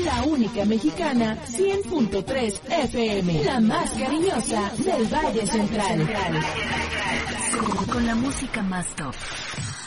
La única mexicana, 100.3 FM, la más cariñosa del Valle Central. Con la música más top.